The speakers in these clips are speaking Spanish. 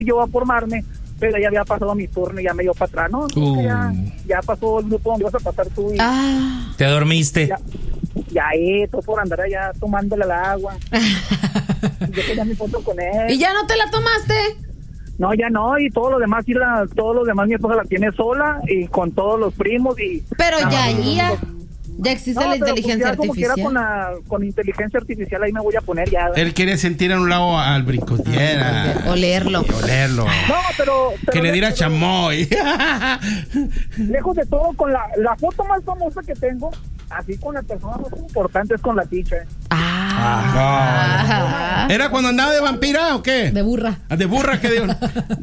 yo a formarme, pero ya había pasado mi turno y ya me dio para atrás, ¿no? Ya pasó el grupo donde vas a pasar tú y... ¿Te dormiste? Ya todo por andar allá tomándole el agua. Yo tenía mi foto con él. ¿Y ya no te la tomaste? No, ya no, y todo lo demás mi esposa la tiene sola y con todos los primos y... Pero ya existe la inteligencia artificial. Como quiera con inteligencia artificial ahí me voy a poner ya. Él quiere sentir a un lado al brincodiera. Olerlo. Olerlo. No, pero que le diera chamoy. Lejos de todo, con la foto más famosa que tengo, así con la persona más importante es con la teacher. ¿Era cuando andaba de vampira o qué? De burra. De burra, ¿qué digo?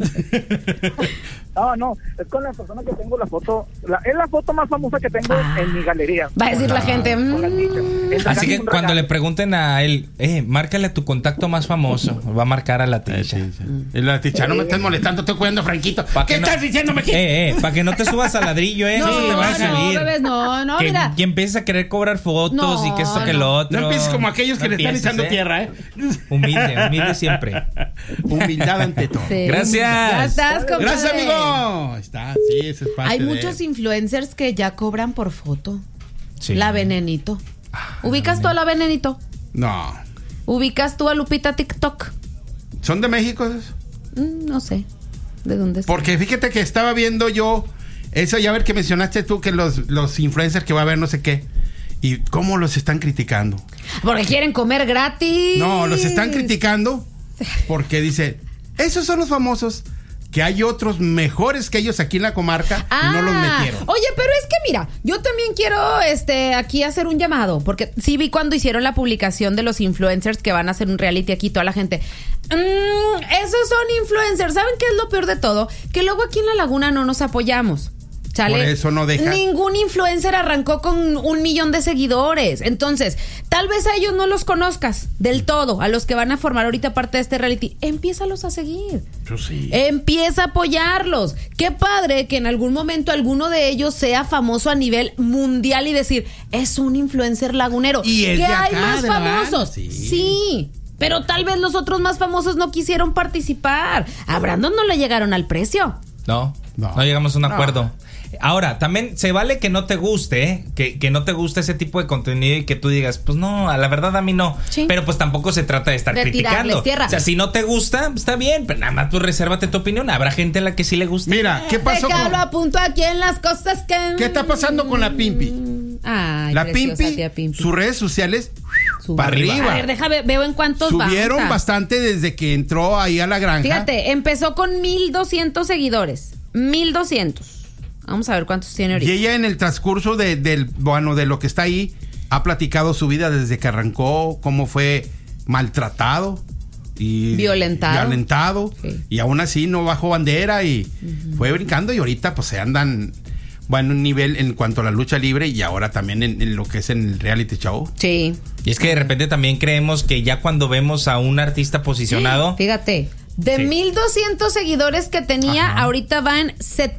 No, es con la persona que tengo la foto. Es la foto más famosa que tengo en mi galería. Va a decir la gente. Con la teacher. Así que cuando le pregunten a él, márcale a tu contacto más famoso, va a marcar a la teacher. Y la teacher, no me estés molestando, estoy cuidando, Franquito. ¿Qué estás diciéndome? Para que no te subas al ladrillo, no se te va a salir. Bebés, no, mira. Que empieces a querer cobrar fotos y que esto que lo otro. No empieces como aquellos que le están echando tierra, Humilde siempre. Humildad ante todo. Sí. Gracias. Ya estás, compadre. Gracias, amigo. Está, sí, eso es parte. Hay muchos influencers que ya cobran por foto. Sí. La Venenito. ¿Ubicas tú a la Venenito? No. ¿Ubicas tú a Lupita TikTok? ¿Son de México esos? No sé. ¿De dónde son? Porque fíjate que estaba viendo yo eso, ya ver que mencionaste tú que los influencers que va a haber no sé qué. ¿Y cómo los están criticando? Porque quieren comer gratis. No, los están criticando porque dice, esos son los famosos, que hay otros mejores que ellos aquí en la comarca y no los metieron. Oye, pero es que mira, yo también quiero aquí hacer un llamado, porque sí vi cuando hicieron la publicación de los influencers que van a hacer un reality aquí, toda la gente. Esos son influencers. ¿Saben qué es lo peor de todo? Que luego aquí en La Laguna no nos apoyamos. ¿Sale? Por eso no deja. Ningún influencer arrancó con 1 millón de seguidores. Entonces, tal vez a ellos no los conozcas del todo, a los que van a formar ahorita parte de este reality. Empiézalos a seguir. Yo sí. Empieza a apoyarlos. Qué padre que en algún momento alguno de ellos sea famoso a nivel mundial y decir, es un influencer lagunero. Y es que de acá, hay más de La Habana, famosos. Sí. Pero tal vez los otros más famosos no quisieron participar. A Brandon no le llegaron al precio. No llegamos a un acuerdo. Ahora, también se vale que no te guste, que no te guste ese tipo de contenido y que tú digas, pues no, a la verdad a mí no. Sí. Pero pues tampoco se trata de estar criticando. Tierra. O sea, si no te gusta, está bien, pero nada más tú resérvate tu opinión. Habrá gente a la que sí le gusta. Mira, ¿qué pasó con... lo apunto aquí en las cosas que... ¿Qué está pasando con la Pimpi? Ay, la Pimpi, sus redes sociales para arriba. A ver, déjame, veo en cuántos subieron bastante desde que entró ahí a la granja. Fíjate, empezó con 1,200 seguidores. 1,200. Vamos a ver cuántos tiene ahorita. Y ella en el transcurso de lo que está ahí, ha platicado su vida desde que arrancó, cómo fue maltratado y violentado. Sí. Y aún así no bajó bandera y fue brincando y ahorita pues se andan en un nivel en cuanto a la lucha libre y ahora también en lo que es en el reality show. Sí. Y es que de repente también creemos que ya cuando vemos a un artista posicionado... Fíjate... De 1,200 seguidores que tenía, ahorita van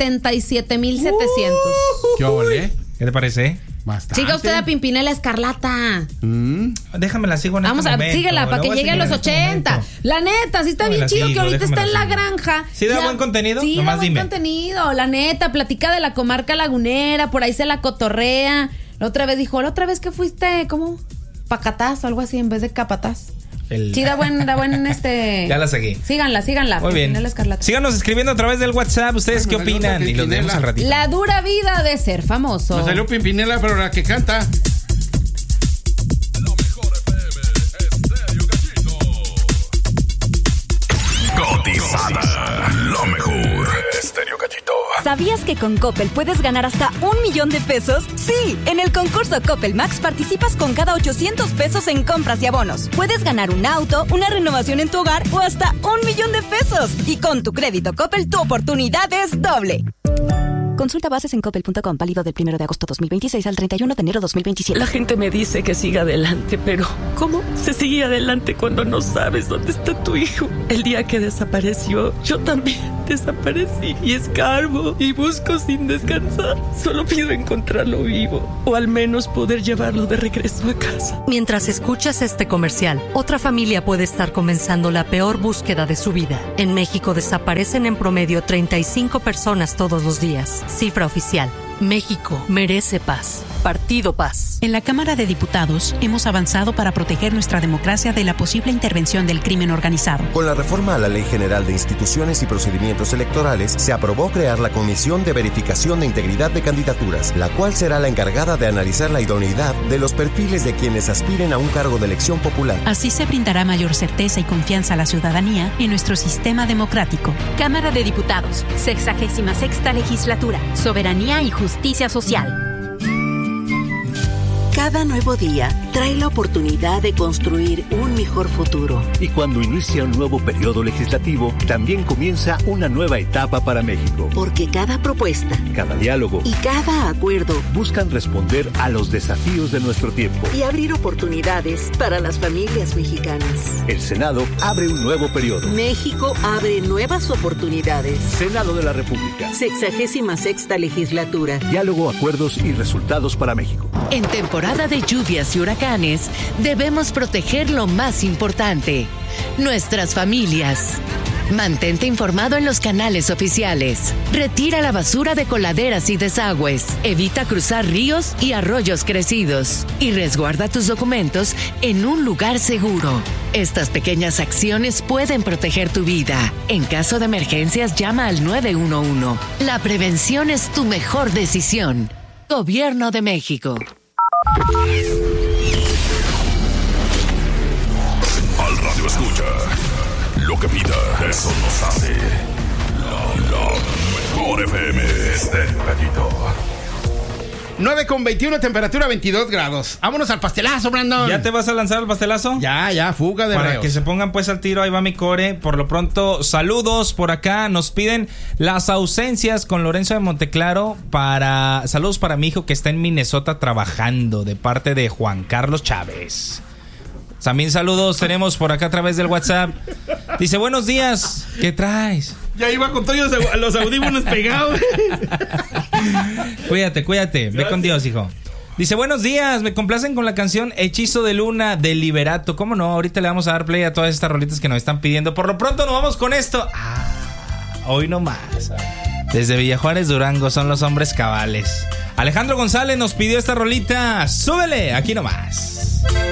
77,700. ¿Qué ole? ¿Qué te parece? Bastante. Siga usted a Pimpinela Escarlata. Déjame la sigo en Vamos este a momento. Síguela para que llegue a los 80. La neta, sí está bien chido que ahorita está en la granja. ¿Sí da buen contenido? Sí, nomás da buen dime. contenido. La neta, platica de la comarca lagunera, por ahí se la cotorrea. La otra vez dijo, la otra vez que fuiste, ¿cómo? Pacataz o algo así en vez de capataz. Sí, da buen Ya la seguí. Síganla. Muy bien. Síganos escribiendo a través del WhatsApp. ¿Ustedes qué opinan? Y los leemos al ratito. La dura vida de ser famoso. Me salió Pimpinela, pero la que canta. Lo mejor FM, Estéreo Gallito. Cotizada. Lo mejor, Estéreo Gallito. ¿Sabías que con Coppel puedes ganar hasta 1,000,000 de pesos? Sí, en el concurso Coppel Max participas con cada 800 pesos en compras y abonos. Puedes ganar un auto, una renovación en tu hogar o hasta 1,000,000 de pesos. Y con tu crédito Coppel tu oportunidad es doble. Consulta bases en coppel.com, válido del 1 de agosto 2026 al 31 de enero 2027. La gente me dice que siga adelante, pero ¿cómo se sigue adelante cuando no sabes dónde está tu hijo? El día que desapareció, yo también desaparecí y escarbo y busco sin descansar. Solo pido encontrarlo vivo o al menos poder llevarlo de regreso a casa. Mientras escuchas este comercial, otra familia puede estar comenzando la peor búsqueda de su vida. En México desaparecen en promedio 35 personas todos los días. Cifra oficial. México merece paz. Partido Paz. En la Cámara de Diputados hemos avanzado para proteger nuestra democracia de la posible intervención del crimen organizado. Con la reforma a la Ley General de Instituciones y Procedimientos Electorales, se aprobó crear la Comisión de Verificación de Integridad de Candidaturas, la cual será la encargada de analizar la idoneidad de los perfiles de quienes aspiren a un cargo de elección popular. Así se brindará mayor certeza y confianza a la ciudadanía en nuestro sistema democrático. Cámara de Diputados, 66ª Legislatura, Soberanía y Justicia Social. Cada nuevo día trae la oportunidad de construir un mejor futuro. Y cuando inicia un nuevo periodo legislativo, también comienza una nueva etapa para México. Porque cada propuesta, cada diálogo y cada acuerdo buscan responder a los desafíos de nuestro tiempo y abrir oportunidades para las familias mexicanas. El Senado abre un nuevo periodo. México abre nuevas oportunidades. Senado de la República. 66ª Legislatura. Diálogo, acuerdos y resultados para México. En temporada de lluvias y huracanes, debemos proteger lo más importante, nuestras familias. Mantente informado en los canales oficiales. Retira la basura de coladeras y desagües. Evita cruzar ríos y arroyos crecidos. Y resguarda tus documentos en un lugar seguro. Estas pequeñas acciones pueden proteger tu vida. En caso de emergencias, llama al 911. La prevención es tu mejor decisión. Gobierno de México. Al radio escucha lo que pida, eso nos hace la mejor FM. Tempranito. 9:21, temperatura 22 grados. Vámonos al pastelazo, Brandon. ¿Ya te vas a lanzar al pastelazo? Ya, fuga de Para reos. que se pongan pues al tiro, ahí va mi core. Por lo pronto, saludos por acá. Nos piden las ausencias con Lorenzo de Monteclaro saludos para mi hijo que está en Minnesota trabajando, de parte de Juan Carlos Chávez. También saludos tenemos por acá a través del WhatsApp. Dice, buenos días, ¿qué traes? Ya iba con todos los audífonos pegados. Cuídate, ve con Dios, hijo. Dice, buenos días, me complacen con la canción Hechizo de Luna de Liberato. ¿Cómo no? Ahorita le vamos a dar play a todas estas rolitas que nos están pidiendo. Por lo pronto nos vamos con esto. Hoy no más. Desde Villajuárez, Durango, son los hombres cabales. Alejandro González nos pidió esta rolita. Súbele, aquí nomás.